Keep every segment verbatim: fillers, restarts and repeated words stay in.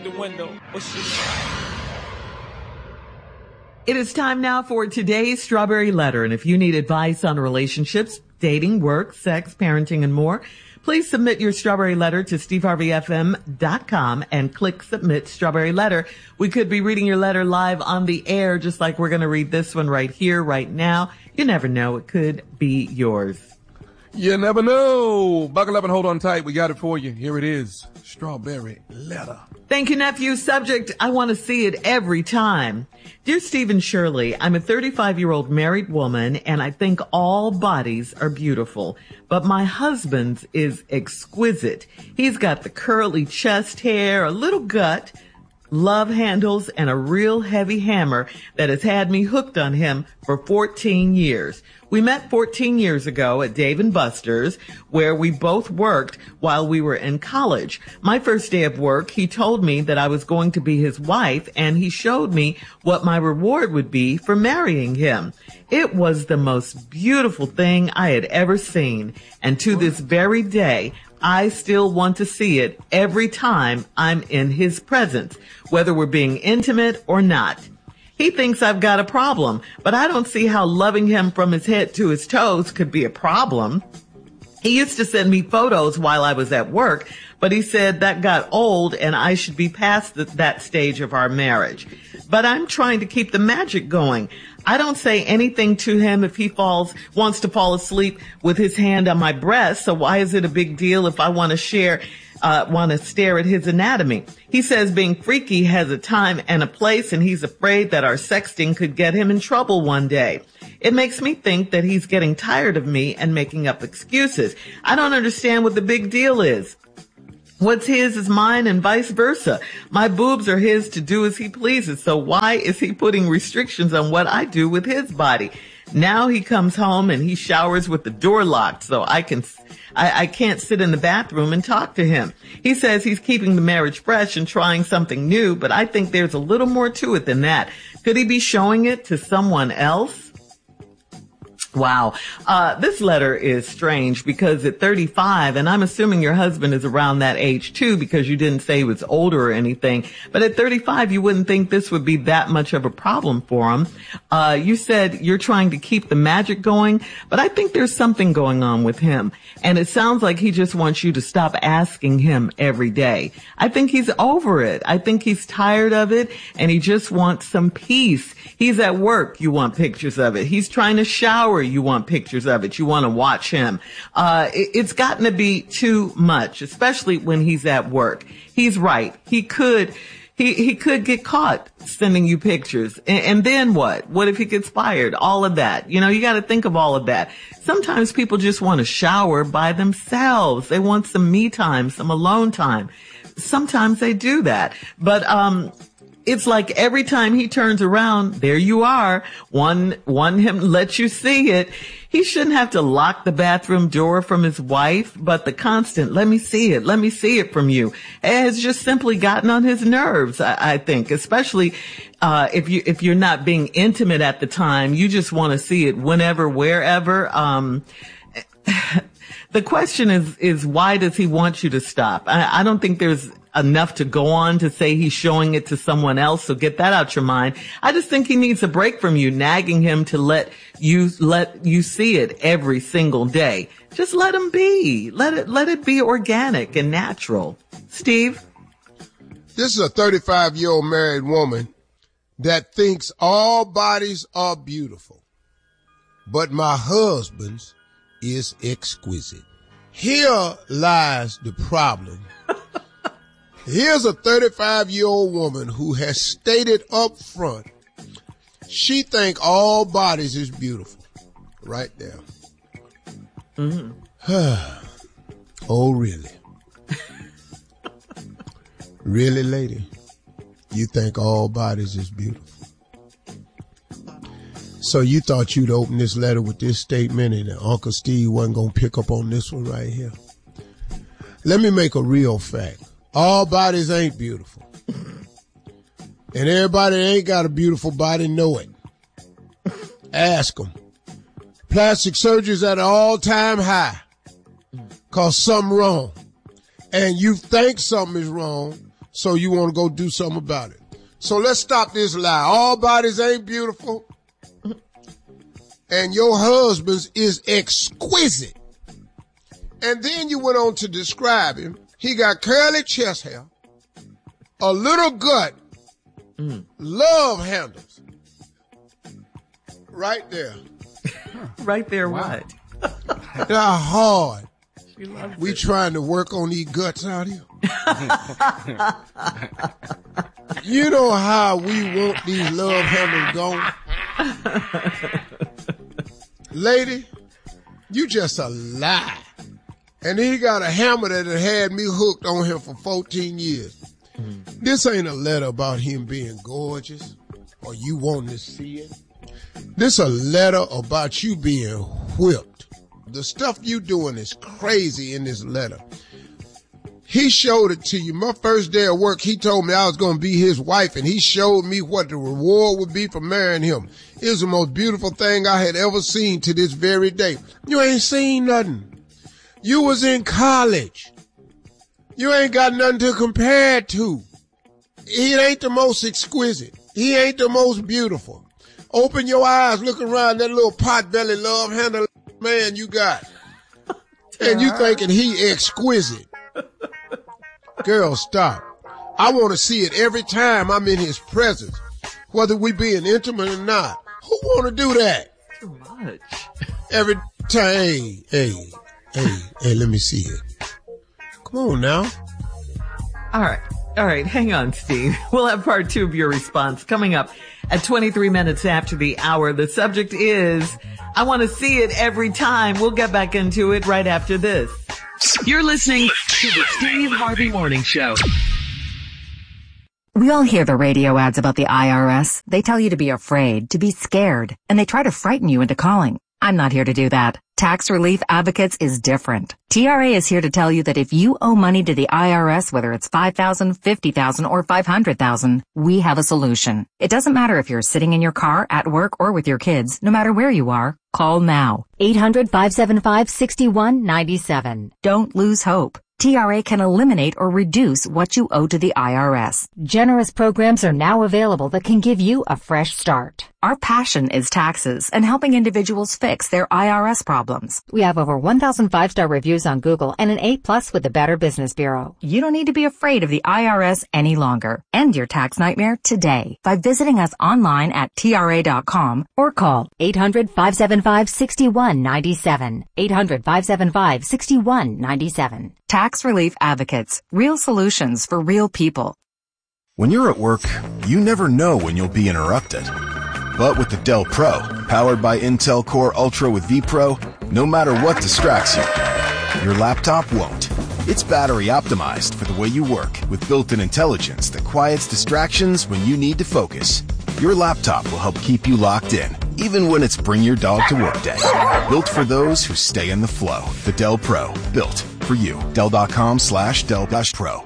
out the window. What's your name? It is time now for today's Strawberry Letter. And if you need advice on relationships, dating, work, sex, parenting, and more, please submit your Strawberry Letter to steve harvey f m dot com and click Submit Strawberry Letter. We could be reading your letter live on the air, just like we're going to read this one right here, right now. You never know. It could be yours. You never know. Buckle up and hold on tight. We got it for you. Here it is. Strawberry Letter. Thank you, nephew. Subject, I want to see it every time. Dear Steve and Shirley, I'm a thirty-five-year-old married woman, and I think all bodies are beautiful. But my husband's is exquisite. He's got the curly chest hair, a little gut, love handles, and a real heavy hammer that has had me hooked on him for fourteen years. We met fourteen years ago at Dave and Buster's, where we both worked while we were in college. My first day of work, he told me that I was going to be his wife, and he showed me what my reward would be for marrying him. It was the most beautiful thing I had ever seen, and to this very day, I still want to see it every time I'm in his presence, whether we're being intimate or not. He thinks I've got a problem, but I don't see how loving him from his head to his toes could be a problem. He used to send me photos while I was at work, but he said that got old and I should be past the, that stage of our marriage. But I'm trying to keep the magic going. I don't say anything to him if he falls, wants to fall asleep with his hand on my breast. So why is it a big deal if I want to share, uh, want to stare at his anatomy? He says being freaky has a time and a place, and he's afraid that our sexting could get him in trouble one day. It makes me think that he's getting tired of me and making up excuses. I don't understand what the big deal is. What's his is mine and vice versa. My boobs are his to do as he pleases. So why is he putting restrictions on what I do with his body? Now he comes home and he showers with the door locked, so I can, I, I can't sit in the bathroom and talk to him. He says he's keeping the marriage fresh and trying something new, but I think there's a little more to it than that. Could he be showing it to someone else? Wow. Uh, this letter is strange because at thirty-five, and I'm assuming your husband is around that age too because you didn't say he was older or anything, but at thirty-five, you wouldn't think this would be that much of a problem for him. Uh, you said you're trying to keep the magic going, but I think there's something going on with him. And it sounds like he just wants you to stop asking him every day. I think he's over it. I think he's tired of it and he just wants some peace. He's at work. You want pictures of it. He's trying to shower. You want pictures of it. You want to watch him. Uh, it, it's gotten to be too much, especially when he's at work. He's right. He could, he, he could get caught sending you pictures. And, and then what? What if he gets fired? All of that. You know, you got to think of all of that. Sometimes people just want to shower by themselves. They want some me time, some alone time. Sometimes they do that. But, um, it's like every time he turns around, there you are. One, one him lets you see it. He shouldn't have to lock the bathroom door from his wife, but the constant, let me see it, let me see it from you, has just simply gotten on his nerves, I, I think, especially, uh, if you, if you're not being intimate at the time, you just want to see it whenever, wherever, um, the question is, is why does he want you to stop? I, I don't think there's enough to go on to say he's showing it to someone else. So get that out your mind. I just think he needs a break from you, nagging him to let you, let you see it every single day. Just let him be. Let it, let it be organic and natural. Steve? This is a thirty-five year old married woman that thinks all bodies are beautiful, but my husband's is exquisite. Here lies the problem. Here's a thirty-five year old woman who has stated up front she think all bodies is beautiful. Right there. Mm-hmm. Oh, really? Really, lady? You think all bodies is beautiful? So you thought you'd open this letter with this statement and Uncle Steve wasn't going to pick up on this one right here? Let me make a real fact. All bodies ain't beautiful. And everybody that ain't got a beautiful body know it. Ask them. Plastic surgery's at an all-time high cause something wrong. And you think something is wrong, so you want to go do something about it. So let's stop this lie. All bodies ain't beautiful. And your husband's is exquisite. And then you went on to describe him. He got curly chest hair, a little gut, mm. love handles. Right there. Right there, wow. What? They're hard. We it. Trying to work on these guts out here. You know how we want these love handles gone? Lady, you just a lie. And he got a hammer that had me hooked on him for fourteen years. Mm-hmm. This ain't a letter about him being gorgeous or you wanting to see it. This a letter about you being whipped. The stuff you doing is crazy in this letter. He showed it to you. My first day of work, he told me I was going to be his wife, and he showed me what the reward would be for marrying him. It was the most beautiful thing I had ever seen to this very day. You ain't seen nothing. You was in college. You ain't got nothing to compare it to. He ain't the most exquisite. He ain't the most beautiful. Open your eyes, look around that little pot-belly love handle man you got. And you thinking he exquisite. Girl, stop. I want to see it every time I'm in his presence, whether we being intimate or not. Who want to do that? Too much. Every time, hey, hey, hey, hey, let me see it. Come on now. All right. All right. Hang on, Steve. We'll have part two of your response coming up at twenty-three minutes after the hour. The subject is, I want to see it every time. We'll get back into it right after this. You're listening to the Steve Harvey Morning Show. We all hear the radio ads about the I R S. They tell you to be afraid, to be scared, and they try to frighten you into calling. I'm not here to do that. Tax Relief Advocates is different. T R A is here to tell you that if you owe money to the I R S, whether it's five thousand dollars, fifty thousand dollars, or five hundred thousand dollars, we have a solution. It doesn't matter if you're sitting in your car, at work, or with your kids. No matter where you are, call now. eight hundred, five seven five, six one nine seven. Don't lose hope. T R A can eliminate or reduce what you owe to the I R S. Generous programs are now available that can give you a fresh start. Our passion is taxes and helping individuals fix their I R S problems. We have over one thousand five-star reviews on Google and an A plus with the Better Business Bureau. You don't need to be afraid of the I R S any longer. End your tax nightmare today by visiting us online at T R A dot com or call eight hundred, five seven five, six one nine seven. eight hundred, five seven five, six one nine seven. Tax Relief Advocates. Real solutions for real people. When you're at work, you never know when you'll be interrupted. But with the Dell Pro, powered by Intel Core Ultra with vPro, no matter what distracts you, your laptop won't. It's battery optimized for the way you work with built-in intelligence that quiets distractions when you need to focus. Your laptop will help keep you locked in, even when it's bring your dog to work day. Built for those who stay in the flow. The Dell Pro, built for you. Dell.com slash Dell dash Pro.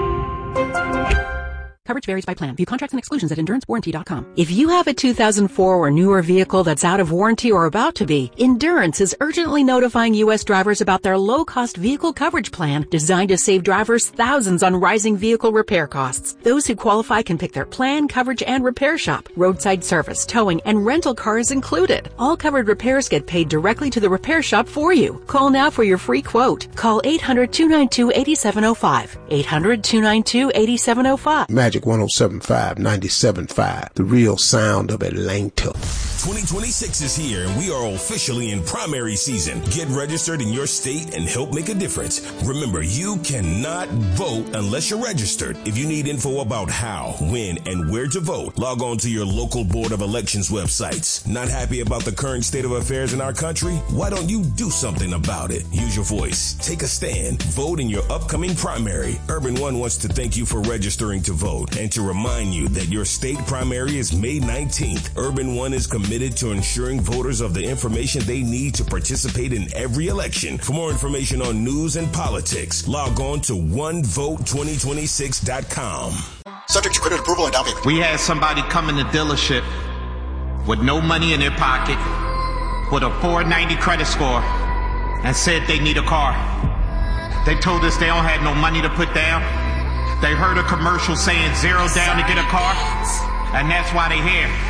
Coverage varies by plan. View contracts and exclusions at endurance warranty dot com. If you have a two thousand four or newer vehicle that's out of warranty or about to be, Endurance is urgently notifying U S drivers about their low-cost vehicle coverage plan designed to save drivers thousands on rising vehicle repair costs. Those who qualify can pick their plan, coverage, and repair shop. Roadside service, towing, and rental cars included. All covered repairs get paid directly to the repair shop for you. Call now for your free quote. Call eight hundred, two nine two, eight seven zero five. eight hundred, two nine two, eight seven zero five. Magic one oh seven point five, ninety-seven point five, the real sound of Atlanta. twenty twenty-six is here and we are officially in primary season. Get registered in your state and help make a difference. Remember, you cannot vote unless you're registered. If you need info about how, when, and where to vote, log on to your local Board of Elections websites. Not happy about the current state of affairs in our country? Why don't you do something about it? Use your voice. Take a stand. Vote in your upcoming primary. Urban One wants to thank you for registering to vote and to remind you that your state primary is May nineteenth. Urban One is committed to ensuring voters have the information they need to participate in every election. For more information on news and politics, log on to one vote twenty twenty-six dot com. Subject to credit approval and down payment. We had somebody come in the dealership with no money in their pocket, with a four ninety credit score, and said they need a car. They told us they don't have no money to put down. They heard a commercial saying zero down to get a car, and that's why they're here.